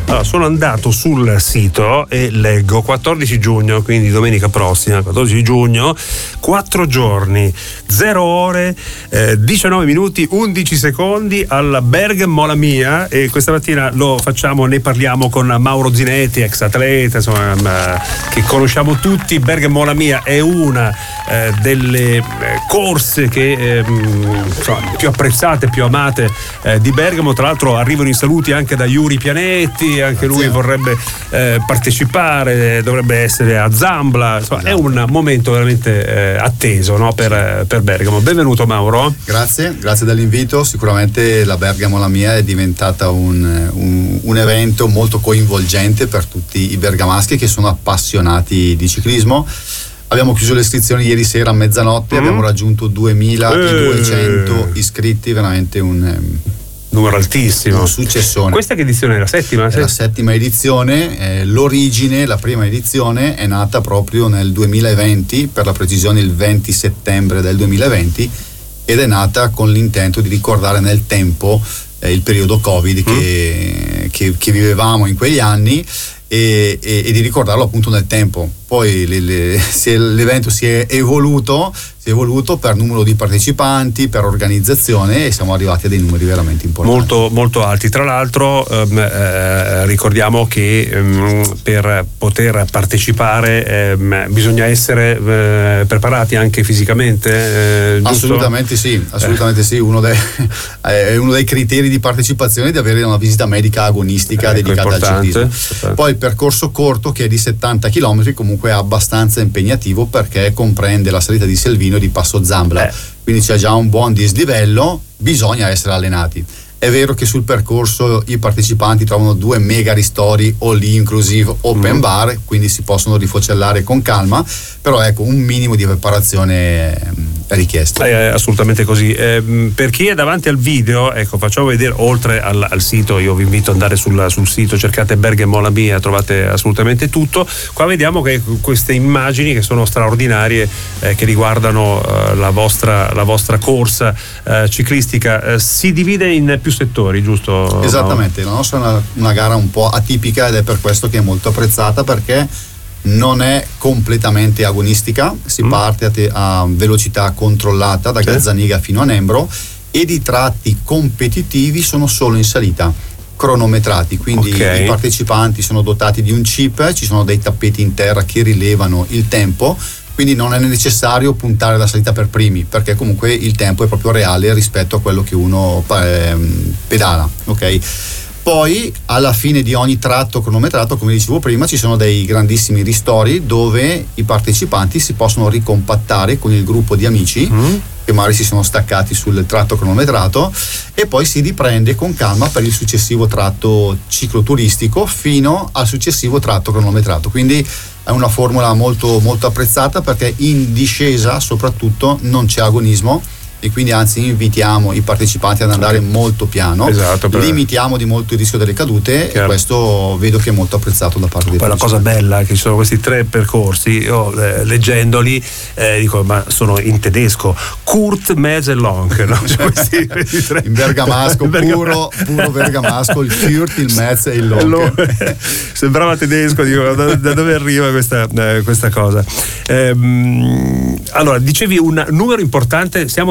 Allora, sono andato sul sito e leggo 14 giugno, quindi domenica prossima, 14 giugno, 4 giorni, 0 ore, 19 minuti, 11 secondi alla Bergamo la mia, e questa mattina lo facciamo, ne parliamo con Mauro Zinetti, ex atleta, insomma, che conosciamo tutti. Bergamo la mia è una delle corse che insomma, più apprezzate, più amate di Bergamo. Tra l'altro arrivano i saluti anche da Yuri Pianetti, anche lui vorrebbe partecipare, dovrebbe essere a Zambla, insomma, è un momento veramente atteso, no, per Bergamo. Benvenuto Mauro. Grazie dell'invito. Sicuramente la Bergamo la mia è diventata un evento molto coinvolgente per tutti i bergamaschi che sono appassionati di ciclismo. Abbiamo chiuso le iscrizioni ieri sera a mezzanotte, abbiamo raggiunto 2200 iscritti, veramente un numero altissimo, un successone. Questa che edizione è? La settima? È la settima edizione. L'origine, la prima edizione è nata proprio nel 2020, per la precisione il 20 settembre del 2020, ed è nata con l'intento di ricordare nel tempo il periodo Covid che vivevamo in quegli anni, e di ricordarlo appunto nel tempo. Poi l'evento si è evoluto per numero di partecipanti, per organizzazione, e siamo arrivati a dei numeri veramente importanti, molto, molto alti. Tra l'altro ricordiamo che per poter partecipare bisogna essere preparati anche fisicamente, giusto? Assolutamente sì. Uno dei criteri di partecipazione è di avere una visita medica agonistica dedicata al ciclismo. Poi il percorso corto, che è di 70 km, comunque è abbastanza impegnativo, perché comprende la salita di Selvino e di Passo Zambla, quindi c'è già un buon dislivello, bisogna essere allenati. È vero che sul percorso i partecipanti trovano 2 mega ristori all inclusive open bar, quindi si possono rifocellare con calma, però ecco, un minimo di preparazione è richiesto. Assolutamente così. Per chi è davanti al video, ecco, facciamo vedere, oltre al sito, io vi invito ad andare sul sito, cercate Bergamo la mia, trovate assolutamente tutto. Qua vediamo che queste immagini che sono straordinarie, che riguardano la vostra corsa ciclistica, si divide in più settori, giusto? Esattamente, la nostra è una gara un po' atipica, ed è per questo che è molto apprezzata, perché non è completamente agonistica. Si parte a velocità controllata da Gazzaniga fino a Nembro, ed i tratti competitivi sono solo in salita, cronometrati, quindi i partecipanti sono dotati di un chip, ci sono dei tappeti in terra che rilevano il tempo, quindi non è necessario puntare la salita per primi, perché comunque il tempo è proprio reale rispetto a quello che uno pedala, ok? Poi alla fine di ogni tratto cronometrato, come dicevo prima, ci sono dei grandissimi ristori dove i partecipanti si possono ricompattare con il gruppo di amici che magari si sono staccati sul tratto cronometrato, e poi si riprende con calma per il successivo tratto cicloturistico fino al successivo tratto cronometrato. Quindi è una formula molto, molto apprezzata, perché in discesa soprattutto non c'è agonismo, e quindi anzi invitiamo i partecipanti ad andare molto piano, limitiamo di molto il rischio delle cadute, e questo vedo che è molto apprezzato da parte dei partecipanti. La cosa bella è che ci sono questi 3 percorsi, io leggendoli dico, ma sono in tedesco, Kurt, Metz e Long, no? questi 3. In bergamasco, puro bergamasco, il Kurt, il Metz e il Long. Sembrava tedesco, dico, da dove arriva questa cosa? Allora, dicevi un numero importante, siamo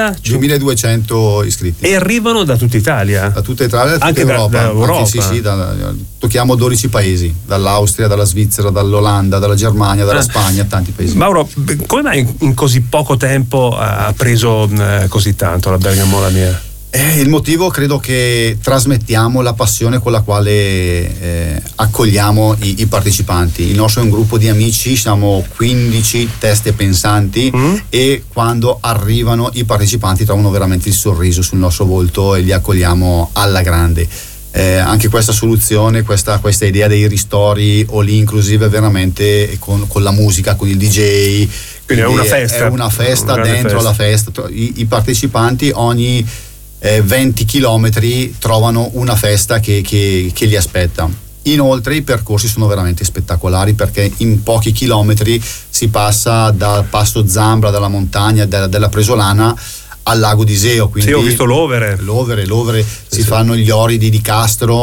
2200 iscritti. E arrivano da tutta Italia? Da tutta Italia, da tutta Europa. Da Europa. Sì, tocchiamo 12 paesi, dall'Austria, dalla Svizzera, dall'Olanda, dalla Germania, dalla Spagna, tanti paesi. Mauro, come mai in così poco tempo ha preso così tanto la Bergamo la mia? Il motivo, credo che trasmettiamo la passione con la quale accogliamo i partecipanti. Il nostro è un gruppo di amici, siamo 15 teste pensanti, e quando arrivano i partecipanti trovano veramente il sorriso sul nostro volto e li accogliamo alla grande. Anche questa soluzione, questa idea dei ristori all inclusive, veramente con la musica, con il DJ. Quindi è una festa. È una festa dentro la festa. I partecipanti ogni 20 chilometri trovano una festa che li aspetta. Inoltre i percorsi sono veramente spettacolari, perché in pochi chilometri si passa dal Passo Zambra, dalla montagna della Presolana, al lago d'Iseo. Quindi sì, ho visto l'Overe. Si fanno gli oridi di Castro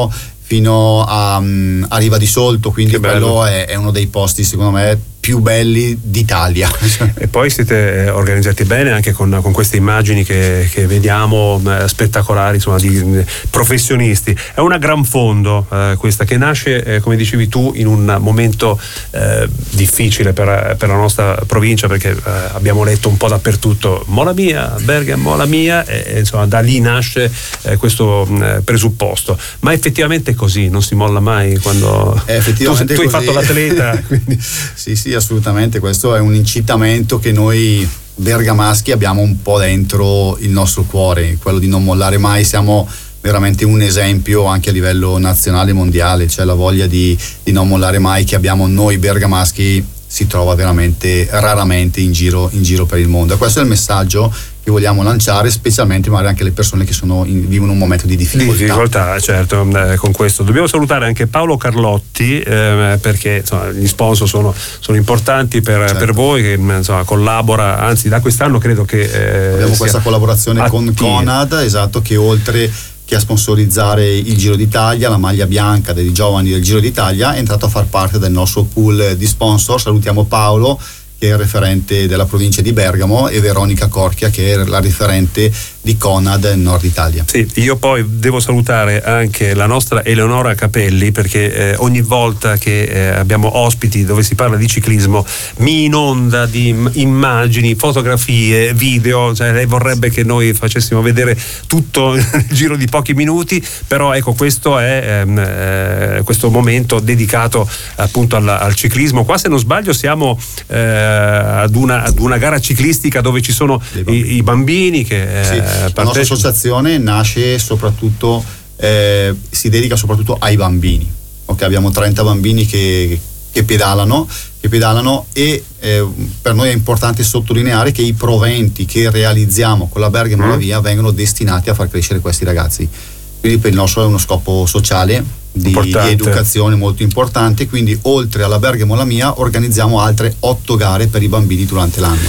fino a Riva di Solto, quindi quello è uno dei posti secondo me più belli d'Italia. E poi siete organizzati bene anche con queste immagini che vediamo, spettacolari, insomma, di professionisti. È una gran fondo questa, che nasce, come dicevi tu, in un momento difficile per la nostra provincia, perché abbiamo letto un po' dappertutto Mola Mia, Bergamo Mola Mia, e insomma da lì nasce questo presupposto. Ma effettivamente è così, non si molla mai quando effettivamente tu hai fatto l'atleta. Quindi. Sì, assolutamente, questo è un incitamento che noi bergamaschi abbiamo un po' dentro il nostro cuore, quello di non mollare mai. Siamo veramente un esempio anche a livello nazionale e mondiale, cioè la voglia di non mollare mai che abbiamo noi bergamaschi si trova veramente raramente in giro per il mondo, e questo è il messaggio che vogliamo lanciare, specialmente magari anche le persone che vivono un momento di difficoltà. Certo, con questo dobbiamo salutare anche Paolo Carlotti, perché insomma, gli sponsor sono importanti per voi, che insomma, collabora, anzi da quest'anno credo che abbiamo questa collaborazione con Conad, esatto, che oltre che a sponsorizzare il Giro d'Italia, la maglia bianca dei giovani del Giro d'Italia, è entrato a far parte del nostro pool di sponsor. Salutiamo Paolo, che è il referente della provincia di Bergamo, e Veronica Corchia, che è la referente di Conad Nord Italia. Sì, io poi devo salutare anche la nostra Eleonora Capelli, perché ogni volta che abbiamo ospiti dove si parla di ciclismo mi inonda di immagini, fotografie, video, cioè lei vorrebbe che noi facessimo vedere tutto nel giro di pochi minuti, però ecco, questo è questo momento dedicato appunto al ciclismo. Qua, se non sbaglio, siamo ad una gara ciclistica dove ci sono i bambini che la nostra associazione nasce soprattutto, si dedica soprattutto ai bambini. Okay, abbiamo 30 bambini che pedalano e per noi è importante sottolineare che i proventi che realizziamo con la Bergamo Mola Via vengono destinati a far crescere questi ragazzi. Quindi per il nostro è uno scopo sociale di educazione molto importante, quindi oltre alla Bergamo Mola Mia organizziamo altre 8 gare per i bambini durante l'anno.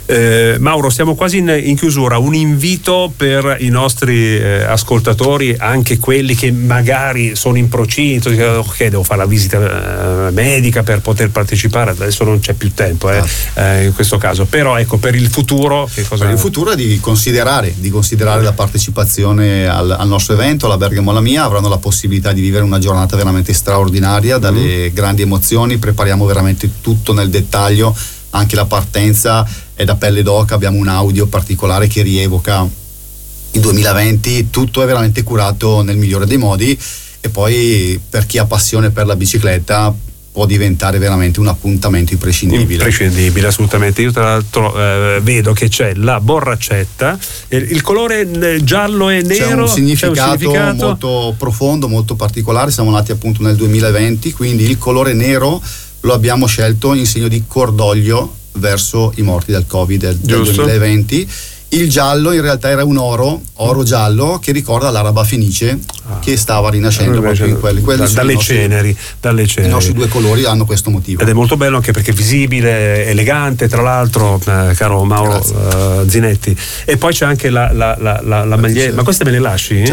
Mauro, siamo quasi in chiusura. Un invito per i nostri ascoltatori, anche quelli che magari sono in procinto, ok, devo fare la visita medica per poter partecipare, adesso non c'è più tempo in questo caso, però ecco, per il futuro, che cosa? Per il futuro è di considerare la partecipazione al nostro evento, alla Bergamo Mola Mia. Avranno la possibilità di vivere una giornata veramente straordinaria, dalle grandi emozioni. Prepariamo veramente tutto nel dettaglio, anche la partenza è da pelle d'oca, abbiamo un audio particolare che rievoca il 2020, tutto è veramente curato nel migliore dei modi, e poi per chi ha passione per la bicicletta può diventare veramente un appuntamento imprescindibile, assolutamente. Io tra l'altro vedo che c'è la borraccetta, il colore giallo e nero, c'è un significato molto profondo, molto particolare. Siamo nati appunto nel 2020, quindi il colore nero lo abbiamo scelto in segno di cordoglio verso i morti del Covid del 2020. Il giallo in realtà era un oro giallo che ricorda l'Araba Fenice che stava rinascendo proprio in quelli dalle ceneri. I nostri 2 colori hanno questo motivo. Ed è molto bello anche perché è visibile, elegante, tra l'altro, caro Mauro Zinetti. E poi c'è anche la maglietta. Ma queste me le lasci?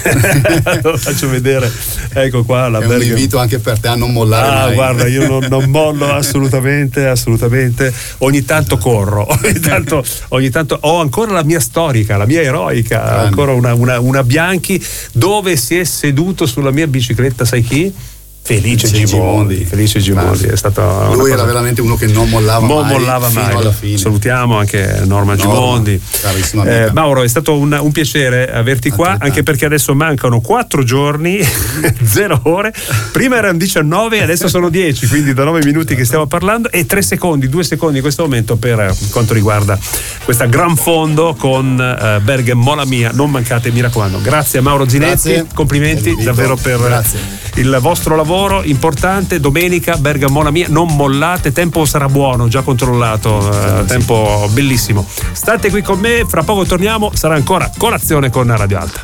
Certo. Lo faccio vedere. Ecco qua la Bergamo. Un invito anche per te a non mollare mai. Guarda, io non mollo assolutamente. Ogni tanto corro, ogni tanto ho ancora la mia storica, la mia eroica, ancora una Bianchi, dove si è seduto sulla mia bicicletta, sai chi? Felice Gimondi. È stato lui era veramente uno che non mollava mai fino alla fine. Salutiamo anche Norma Gimondi. Mauro, è stato un piacere averti qua, anche perché adesso mancano 4 giorni 0 ore, prima erano 19, adesso sono 10, quindi da 9 minuti che stiamo parlando, e 2 secondi in questo momento per quanto riguarda questa gran fondo con Bergamo Mola Mia. Non mancate, mi raccomando. Grazie a Mauro Zinetti, complimenti davvero per il vostro lavoro importante. Domenica Bergamo Mola Mia, non mollate, tempo sarà buono, già controllato, tempo bellissimo. State qui con me, fra poco torniamo, sarà ancora colazione con Radio Alta.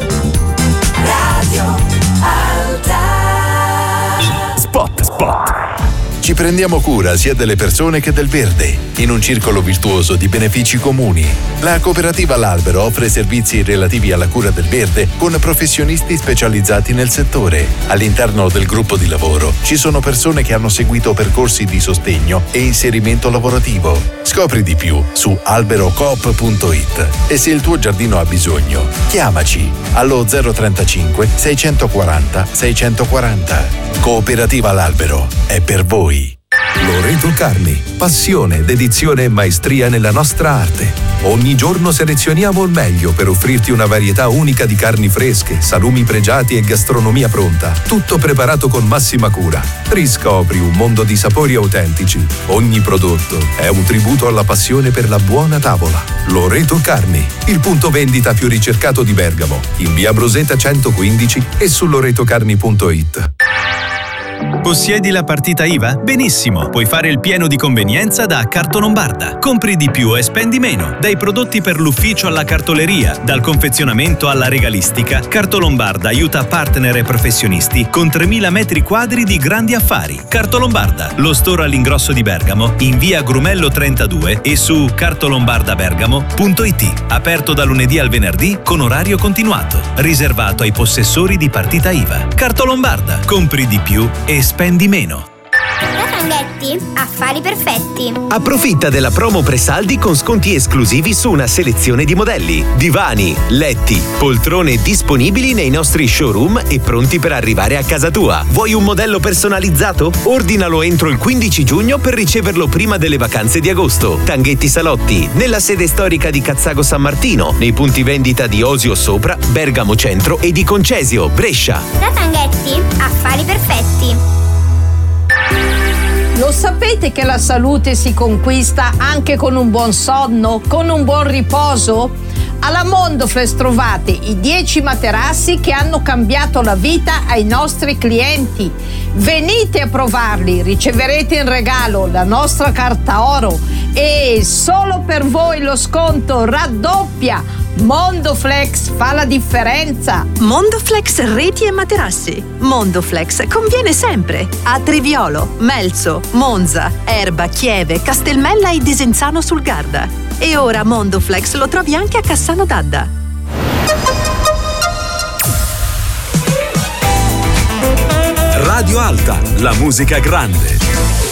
Radio Alta. Spot. Ci prendiamo cura sia delle persone che del verde, in un circolo virtuoso di benefici comuni. La cooperativa L'Albero offre servizi relativi alla cura del verde con professionisti specializzati nel settore. All'interno del gruppo di lavoro ci sono persone che hanno seguito percorsi di sostegno e inserimento lavorativo. Scopri di più su alberocoop.it e se il tuo giardino ha bisogno, chiamaci allo 035 640 640. Cooperativa L'Albero è per voi. Loreto Carni, passione, dedizione e maestria nella nostra arte. Ogni giorno selezioniamo il meglio per offrirti una varietà unica di carni fresche, salumi pregiati e gastronomia pronta. Tutto preparato con massima cura. Riscopri un mondo di sapori autentici. Ogni prodotto è un tributo alla passione per la buona tavola. Loreto Carni, il punto vendita più ricercato di Bergamo, in via Broseta 115 e su loretocarni.it. Possiedi la partita IVA? Benissimo, puoi fare il pieno di convenienza da Cartolombarda. Compri di più e spendi meno. Dai prodotti per l'ufficio alla cartoleria, dal confezionamento alla regalistica, Cartolombarda aiuta partner e professionisti con 3.000 metri quadri di grandi affari. Cartolombarda, lo store all'ingrosso di Bergamo, in via Grumello 32 e su cartolombardabergamo.it. Aperto da lunedì al venerdì con orario continuato. Riservato ai possessori di partita IVA. Cartolombarda, compri di più e spendi meno. Da Tanghetti, affari perfetti. Approfitta della promo presaldi con sconti esclusivi su una selezione di modelli, divani, letti, poltrone disponibili nei nostri showroom e pronti per arrivare a casa tua. Vuoi un modello personalizzato? Ordinalo entro il 15 giugno per riceverlo prima delle vacanze di agosto. Tanghetti Salotti, nella sede storica di Cazzago San Martino, nei punti vendita di Osio Sopra, Bergamo Centro e di Concesio, Brescia. Da Tanghetti, affari perfetti. Lo sapete che la salute si conquista anche con un buon sonno, con un buon riposo? Alla Mondoflex trovate i 10 materassi che hanno cambiato la vita ai nostri clienti. Venite a provarli, riceverete in regalo la nostra carta oro e solo per voi lo sconto raddoppia. Mondoflex fa la differenza. Mondoflex reti e materassi. Mondoflex conviene sempre a Triviolo, Melzo, Monza, Erba, Chieve, Castelmella e Desenzano sul Garda. E ora Mondoflex lo trovi anche a Cassano d'Adda. Radio Alta, la musica grande.